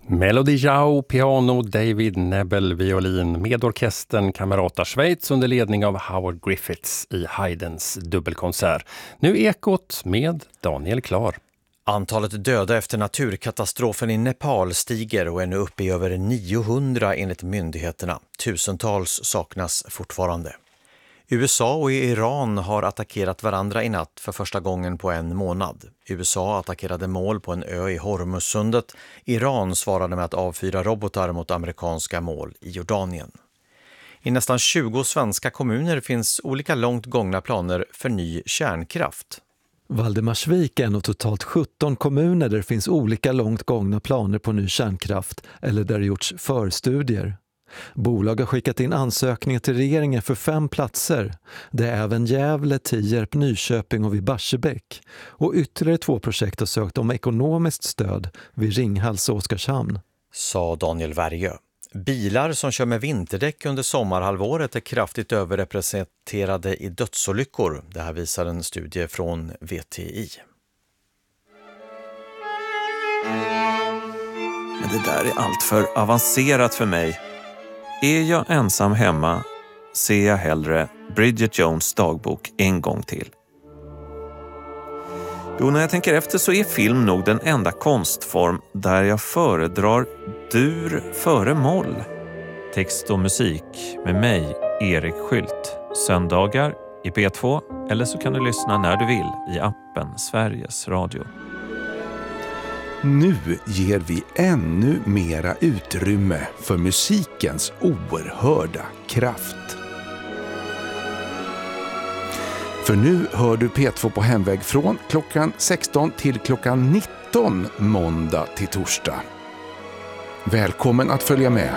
Melody Jau, piano, David Nebel, violin med orkestern Camerata Schweiz under ledning av Howard Griffiths i Haydns dubbelkonsert. Nu Ekot med Daniel Klar. Antalet döda efter naturkatastrofen i Nepal stiger och är nu uppe i över 900 enligt myndigheterna. Tusentals saknas fortfarande. USA och Iran har attackerat varandra i natt för första gången på en månad. USA attackerade mål på en ö i Hormuzsundet. Iran svarade med att avfyra robotar mot amerikanska mål i Jordanien. I nästan 20 svenska kommuner finns olika långt gångna planer för ny kärnkraft. Valdemarsvik är en av totalt 17 kommuner där det finns olika långt gångna planer på ny kärnkraft eller där det gjorts förstudier. Bolag har skickat in ansökningar till regeringen för 5 platser. Det är även Gävle, Tierp, Nyköping och vid Barsebäck. Och ytterligare 2 projekt har sökt om ekonomiskt stöd vid Ringhals och Oskarshamn. Sa Daniel Värjö. Bilar som kör med vinterdäck under sommarhalvåret är kraftigt överrepresenterade i dödsolyckor. Det här visar en studie från VTI. Men det där är allt för avancerat för mig. Är jag ensam hemma ser jag hellre Bridget Jones dagbok en gång till. Jo, när jag tänker efter så är film nog den enda konstform där jag föredrar dur före moll. Text och musik med mig, Erik Skylt. Söndagar i P2 eller så kan du lyssna när du vill i appen Sveriges Radio. Nu ger vi ännu mera utrymme för musikens oerhörda kraft. För nu hör du P2 på hemväg från klockan 16 till klockan 19 måndag till torsdag. Välkommen att följa med.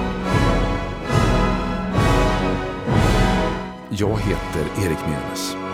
Jag heter Erik Mjönes.